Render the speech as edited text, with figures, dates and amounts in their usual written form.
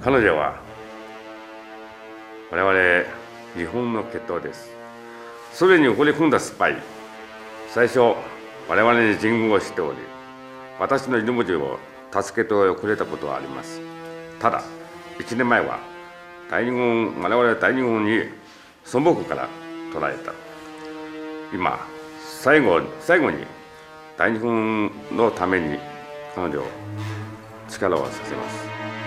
彼女は我々日本の血統です。ソ連に送り込んだスパイ、最初我々に人軍をしており、私の命を助けてくれたことはあります。ただ1年前は我々第二軍に孫悟空から捕らえた。今最後に第二軍のために彼女を力をさせます。